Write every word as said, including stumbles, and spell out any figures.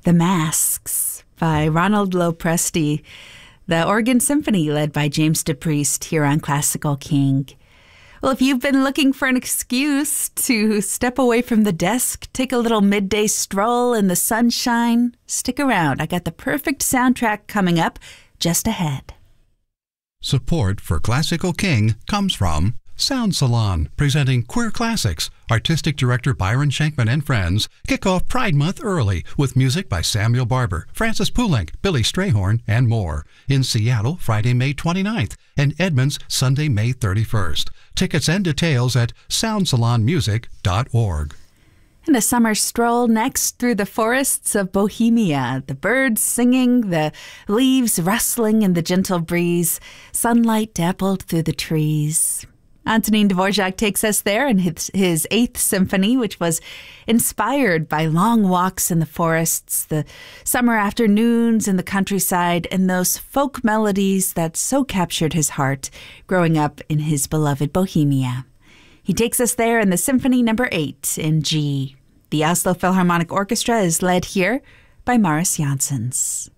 The Masks by Ronald Lopresti, the Organ Symphony led by James DePriest here on Classical King. Well, if you've been looking for an excuse to step away from the desk, take a little midday stroll in the sunshine, stick around. I got the perfect soundtrack coming up just ahead. Support for Classical King comes from Sound Salon, presenting Queer Classics. Artistic director Byron Shankman and friends kick off Pride Month early with music by Samuel Barber, Francis Poulenc, Billy Strayhorn, and more. In Seattle, Friday, May twenty-ninth, and Edmonds, Sunday, May thirty-first. Tickets and details at sound salon music dot org. And a summer stroll next through the forests of Bohemia, the birds singing, the leaves rustling in the gentle breeze, sunlight dappled through the trees. Antonin Dvorak takes us there in his, his Eighth Symphony, which was inspired by long walks in the forests, the summer afternoons in the countryside, and those folk melodies that so captured his heart growing up in his beloved Bohemia. He takes us there in the Symphony Number Eight in G. The Oslo Philharmonic Orchestra is led here by Maris Janssens.